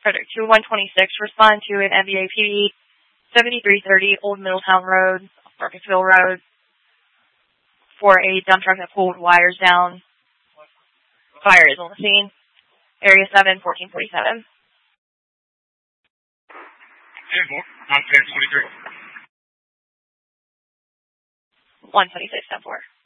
Frederick 2126, respond to an MVAPD 7330 Old Middletown Road, Burkittsville Road, for a dump truck that pulled wires down. Fire is on the scene. Area 7, 1447. 10-4, on 1023. 126, 10-4.